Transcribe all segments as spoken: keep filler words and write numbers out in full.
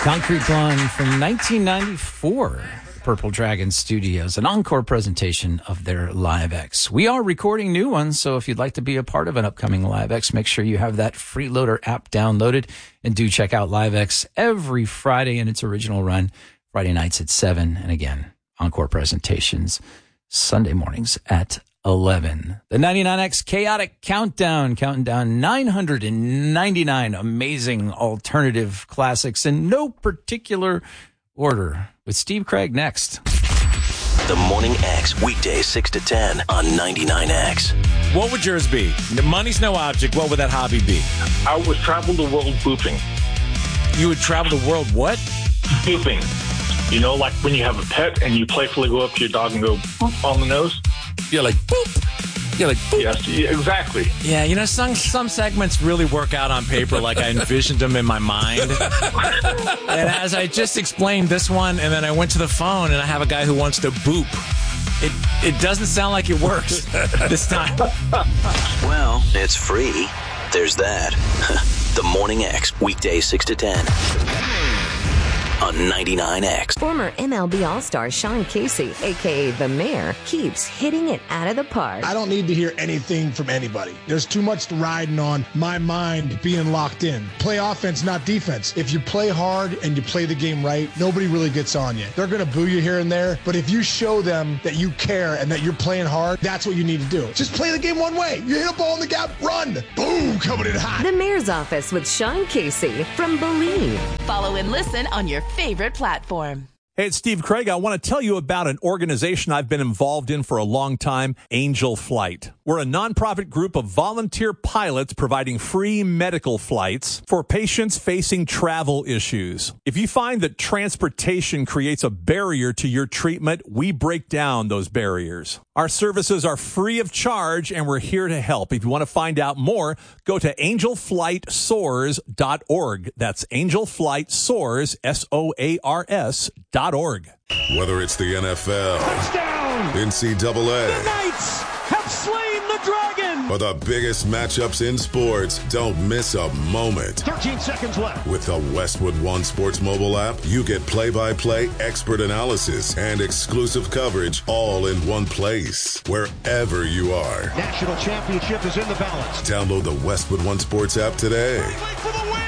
Concrete Blonde from nineteen ninety-four, Purple Dragon Studios, an encore presentation of their Live X. We are recording new ones, so if you'd like to be a part of an upcoming Live X, make sure you have that Freeloader app downloaded, and do check out Live X every Friday in its original run, Friday nights at seven, and again, encore presentations Sunday mornings at eleven. The ninety-nine X Chaotic Countdown, counting down nine hundred ninety-nine amazing alternative classics in no particular order, with Steve Craig next. The Morning X, weekdays six to ten on ninety-nine X. What would yours be? Money's no object. What would that hobby be? I would travel the world booping. You would travel the world what? Booping. You know, like when you have a pet and you playfully go up to your dog and go boop on the nose? You're like, boop. You're like, boop. Yes, yeah, exactly. Yeah, you know, some some segments really work out on paper like I envisioned them in my mind. And as I just explained this one, and then I went to the phone and I have a guy who wants to boop. It it doesn't sound like it works this time. Well, it's free. There's that. The Morning X, weekdays six to ten on ninety-nine X. Former M L B All-Star Sean Casey, a k a. The Mayor, keeps hitting it out of the park. I don't need to hear anything from anybody. There's too much riding on my mind being locked in. Play offense, not defense. If you play hard and you play the game right, nobody really gets on you. They're going to boo you here and there, but if you show them that you care and that you're playing hard, that's what you need to do. Just play the game one way. You hit a ball in the gap, run. Boom, coming in hot. The Mayor's Office with Sean Casey from Believe. Follow and listen on your favorite platform. Hey, it's Steve Craig. I want to tell you about an organization I've been involved in for a long time, Angel Flight. We're a nonprofit group of volunteer pilots providing free medical flights for patients facing travel issues. If you find that transportation creates a barrier to your treatment, we break down those barriers. Our services are free of charge, and we're here to help. If you want to find out more, go to angel flight soars dot org. That's Angel Flight Soars, S O A R S dot org. Whether it's the N F L, touchdown, N C double A, the Knights have slain the dragon, or the biggest matchups in sports, don't miss a moment. thirteen seconds left. With the Westwood One Sports mobile app, you get play-by-play expert analysis and exclusive coverage all in one place, wherever you are. National championship is in the balance. Download the Westwood One Sports app today. For the win.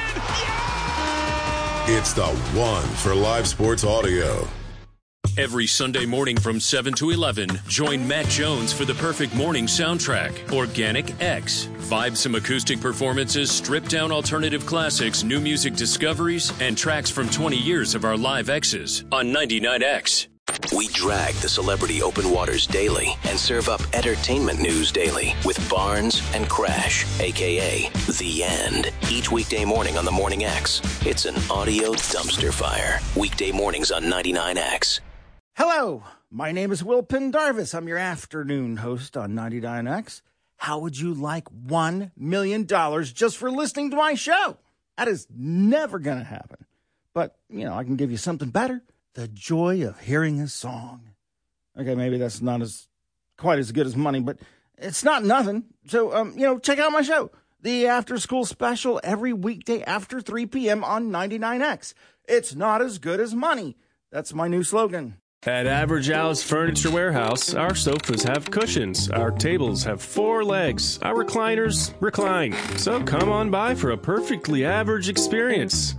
It's the one for live sports audio. Every Sunday morning from seven to eleven, join Matt Jones for the perfect morning soundtrack, Organic X. Vibe some acoustic performances, stripped down alternative classics, new music discoveries, and tracks from twenty years of our Live X's on ninety-nine X. We drag the celebrity open waters daily and serve up entertainment news daily with Barnes and Crash, a k a. The End. Each weekday morning on the Morning X, it's an audio dumpster fire. Weekday mornings on ninety-nine X. Hello, my name is Will Pendarvis. I'm your afternoon host on ninety-nine X. How would you like one million dollars just for listening to my show? That is never going to happen. But, you know, I can give you something better. The joy of hearing a song. Okay, maybe that's not as quite as good as money, but it's not nothing. So, um, you know, check out my show, the After School Special, every weekday after three p.m. on ninety-nine X. It's not as good as money. That's my new slogan. At Average Al's Furniture Warehouse, our sofas have cushions, our tables have four legs, our recliners recline. So come on by for a perfectly average experience.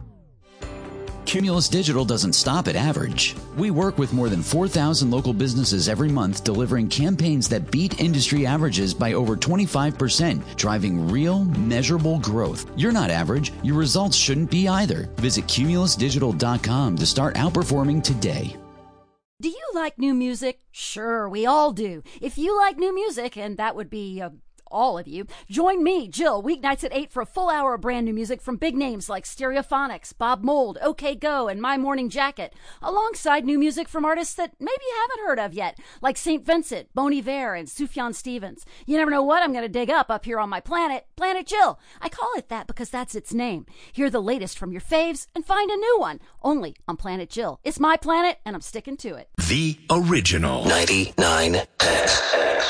Cumulus Digital doesn't stop at average. We work with more than four thousand local businesses every month, delivering campaigns that beat industry averages by over twenty-five percent, driving real, measurable growth. You're not average. Your results shouldn't be either. Visit cumulus digital dot com to start outperforming today. Do you like new music? Sure, we all do. If you like new music, and that would be uh, all of you, join me, Jill, weeknights at eight for a full hour of brand new music from big names like Stereophonics, Bob Mould, OK Go, and My Morning Jacket, alongside new music from artists that maybe you haven't heard of yet, like Saint Vincent, Bon Iver, and Sufjan Stevens. You never know what I'm going to dig up up here on my planet, Planet Jill. I call it that because that's its name. Hear the latest from your faves and find a new one, only on Planet Jill. It's my planet, and I'm sticking to it. The original ninety-nine X.